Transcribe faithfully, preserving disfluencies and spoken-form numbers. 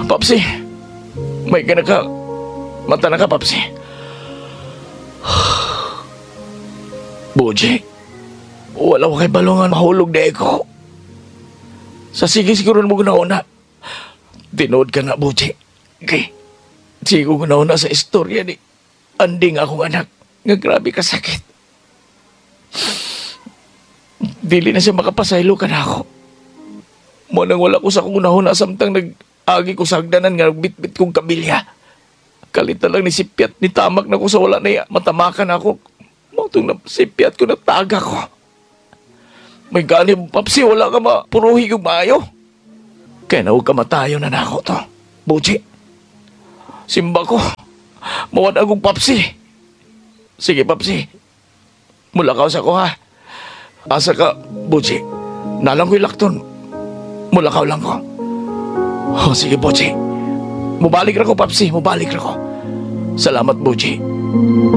Papsi, may ka na ka. Mata na ka, Papsi. Buji, wala ko kay balongan mahulog na ko. Sa sige siguro mo guna-una. Tinood ka na, Buji. Okay. Sige ko guna-una sa istorya ni Anding akong anak. Nga grabe ka sakit. Dili na siya makapasaylo ka na ako. Munang wala ko sa kong unahon samtang nag-agi ko sa hagdanan nga nagbitbit kong kabilya. Kalita lang ni Sipiat, ni tamak na ko sa wala na iya. Matamakan ako. Matong na Sipiat ko, nataga ko. May gani mo, Papsi, wala ka mapuruhi yung maayo. Kaya na huwag ka matayo na na ako to. Buji, simba ko. Mawad akong Papsi. Sige, Papsi. Mula ka sa ko, ha? Asa ka, Buji. Nalang ko'y lakton. Mula ka lang ko. Oh, sige, Buji. Mubalik na ko, Papsi. Mubalik na ko. Salamat, Buji.